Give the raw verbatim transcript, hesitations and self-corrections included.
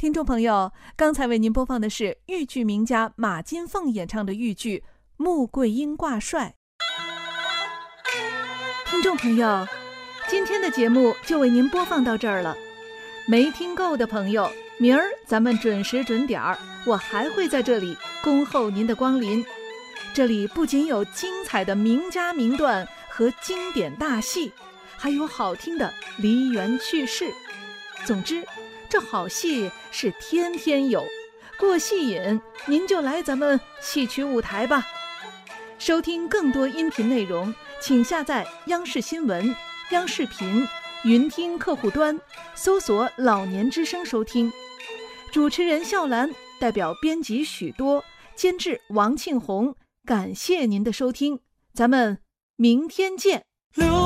听众朋友，刚才为您播放的是豫剧名家马金凤演唱的豫剧《穆桂英挂帅》。听众朋友，今天的节目就为您播放到这儿了。没听够的朋友，明儿咱们准时准点儿，我还会在这里恭候您的光临。这里不仅有精彩的名家名段和经典大戏，还有好听的梨园趣事。总之，这好戏是天天有，过戏瘾您就来咱们戏曲舞台吧。收听更多音频内容，请下载央视新闻、央视频云听客户端，搜索老年之声收听。主持人笑兰代表编辑许多，监制王庆红，感谢您的收听，咱们明天见。